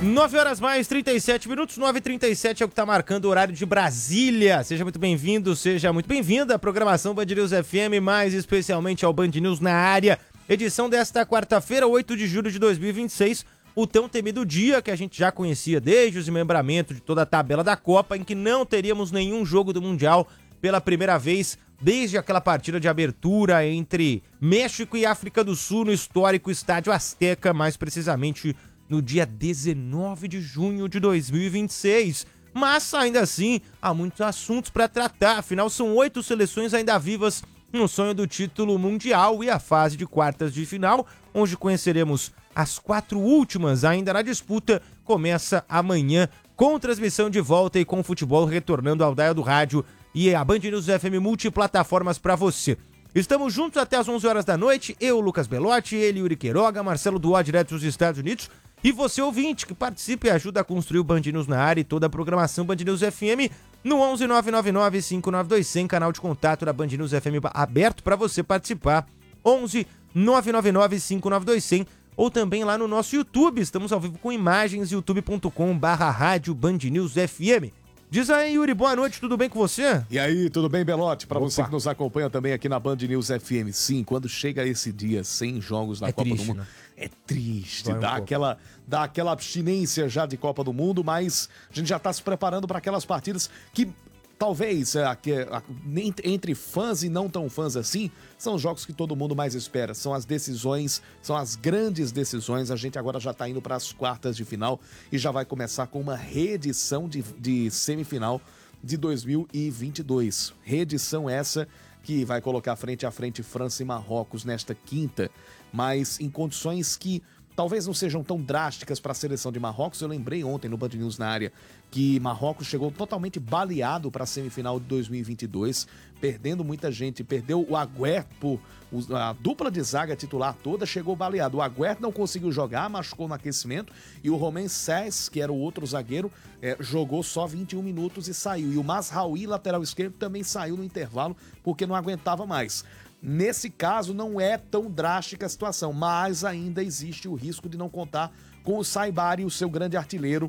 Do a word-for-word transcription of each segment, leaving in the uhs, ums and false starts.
nove horas mais trinta e sete minutos, nove e trinta e sete é o que está marcando o horário de Brasília. Seja muito bem-vindo, seja muito bem-vinda à programação Band News F M, mais especialmente ao Band News na área. Edição desta quarta-feira, oito de julho de dois mil e vinte e seis, o tão temido dia que a gente já conhecia desde o desmembramento de toda a tabela da Copa, em que não teríamos nenhum jogo do Mundial pela primeira vez desde aquela partida de abertura entre México e África do Sul no histórico Estádio Azteca, mais precisamente no dia dezenove de junho de dois mil e vinte e seis. Mas, ainda assim, há muitos assuntos para tratar, afinal são oito seleções ainda vivas no sonho do título mundial e a fase de quartas de final, onde conheceremos as quatro últimas ainda na disputa, começa amanhã com transmissão de volta e com o futebol retornando ao dial do rádio e a Band News F M multiplataformas para você. Estamos juntos até as onze horas da noite, eu, Lucas Belotti, ele, Yuri Queiroga, Marcelo Duó, direto dos Estados Unidos, e você, ouvinte, que participe e ajuda a construir o Band News na área e toda a programação Band News F M no onze nove nove nove cinco nove dois zero zero, canal de contato da Band News F M aberto para você participar, onze nove nove nove cinco nove dois zero zero, ou também lá no nosso YouTube, estamos ao vivo com imagens, youtube ponto com barra rádio Band News F M. Diz aí, Yuri, boa noite, tudo bem com você? E aí, tudo bem, Belotti? Para você que nos acompanha também aqui na Band News F M. Sim, quando chega esse dia sem jogos na é Copa triste, do Mundo, né? é triste, Vai um dá, pouco. aquela, dá aquela abstinência já de Copa do Mundo, mas a gente já está se preparando para aquelas partidas que talvez é, que, é, entre fãs e não tão fãs assim, são os jogos que todo mundo mais espera, são as decisões, são as grandes decisões. A gente agora já está indo para as quartas de final e já vai começar com uma reedição de, de semifinal de dois mil e vinte e dois. Reedição essa que vai colocar frente a frente França e Marrocos nesta quinta, mas em condições que talvez não sejam tão drásticas para a seleção de Marrocos. Eu lembrei ontem no Band News na área que Marrocos chegou totalmente baleado para a semifinal de dois mil e vinte e dois, perdendo muita gente, perdeu o Agüero, por, a dupla de zaga titular toda chegou baleado. O Agüero não conseguiu jogar, machucou no aquecimento, e o Romain Sés, que era o outro zagueiro, é, jogou só vinte e um minutos e saiu. E o Mazraoui, lateral esquerdo, também saiu no intervalo porque não aguentava mais. Nesse caso, não é tão drástica a situação, mas ainda existe o risco de não contar com o Saibari, o seu grande artilheiro,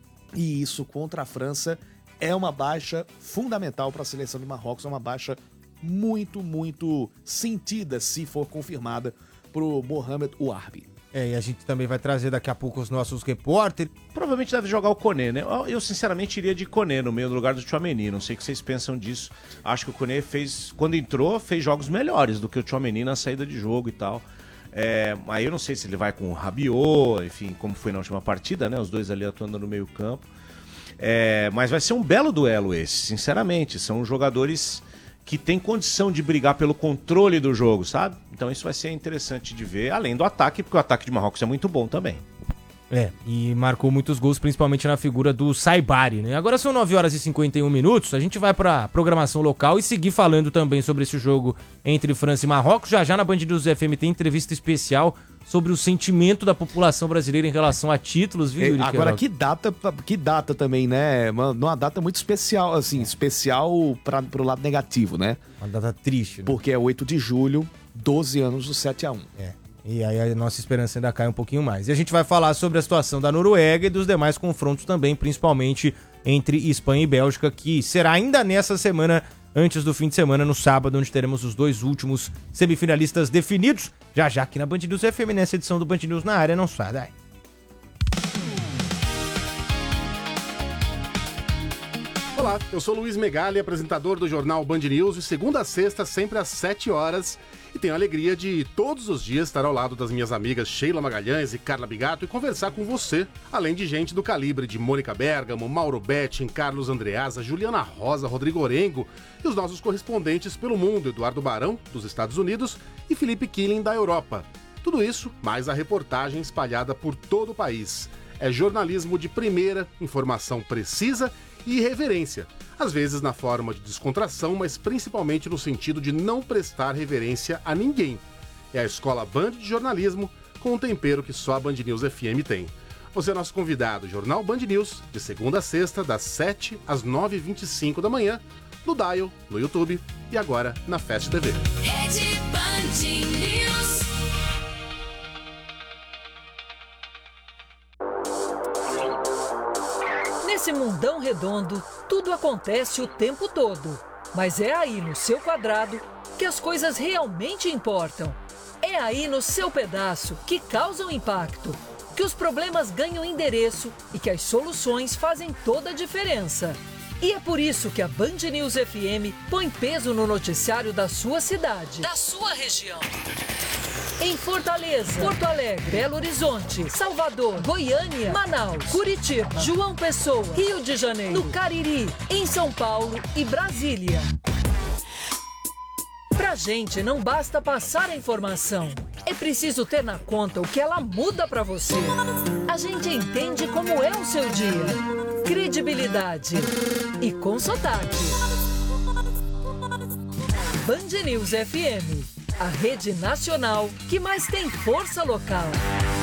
e isso contra a França é uma baixa fundamental para a seleção de Marrocos, é uma baixa muito, muito sentida, se for confirmada, para o Mohamed Ouarbi. É, e a gente também vai trazer daqui a pouco os nossos repórteres. Provavelmente deve jogar o Koné, né? Eu, eu, sinceramente, iria de Koné no meio do lugar do Tchouaméni. Não sei o que vocês pensam disso. Acho que o Koné fez, quando entrou, fez jogos melhores do que o Tchouaméni na saída de jogo e tal. É, aí eu não sei se ele vai com o Rabiot, enfim, como foi na última partida, né? Os dois ali atuando no meio campo. É, mas vai ser um belo duelo esse, sinceramente. São jogadores que têm condição de brigar pelo controle do jogo, sabe? Então isso vai ser interessante de ver, além do ataque, porque o ataque de Marrocos é muito bom também. É, e marcou muitos gols, principalmente na figura do Saibari, né? Agora são nove horas e cinquenta e um minutos, a gente vai pra programação local e seguir falando também sobre esse jogo entre França e Marrocos. Já já na Band News F M tem entrevista especial sobre o sentimento da população brasileira em relação a títulos, viu, Yuri? É, agora, que data, que data também, né? Uma, uma data muito especial, assim, especial para pro lado negativo, né? Uma data triste, né? Porque é oito de julho, doze anos do sete a um. É. E aí a nossa esperança ainda cai um pouquinho mais. E a gente vai falar sobre a situação da Noruega e dos demais confrontos também, principalmente entre Espanha e Bélgica, que será ainda nessa semana, antes do fim de semana, no sábado, onde teremos os dois últimos semifinalistas definidos. Já já aqui na Band News F M, nessa edição do Band News na área, não sai daí. Olá, eu sou Luiz Megali, apresentador do jornal Band News, de segunda a sexta, sempre às sete horas, e tenho a alegria de todos os dias estar ao lado das minhas amigas Sheila Magalhães e Carla Bigato e conversar com você, além de gente do calibre de Mônica Bergamo, Mauro Betting, Carlos Andreasa, Juliana Rosa, Rodrigo Orengo e os nossos correspondentes pelo mundo, Eduardo Barão, dos Estados Unidos, e Felipe Killing, da Europa. Tudo isso, mais a reportagem espalhada por todo o país. É jornalismo de primeira, informação precisa e irreverência, às vezes na forma de descontração, mas principalmente no sentido de não prestar reverência a ninguém. É a Escola Band de Jornalismo, com um tempero que só a Band News F M tem. Você é nosso convidado, Jornal Band News, de segunda a sexta, das sete às nove e vinte e cinco da manhã, no Dial, no YouTube e agora na Fast T V. Rede Band News. Nesse mundão redondo, tudo acontece o tempo todo. Mas é aí no seu quadrado que as coisas realmente importam. É aí no seu pedaço que causam impacto, que os problemas ganham endereço e que as soluções fazem toda a diferença. E é por isso que a Band News F M põe peso no noticiário da sua cidade, da sua região. Em Fortaleza, Porto Alegre, Belo Horizonte, Salvador, Goiânia, Manaus, Curitiba, João Pessoa, Rio de Janeiro, no Cariri, em São Paulo e Brasília. Pra gente não basta passar a informação, é preciso ter na conta o que ela muda pra você. A gente entende como é o seu dia. Credibilidade e com sotaque. Band News F M, a rede nacional que mais tem força local.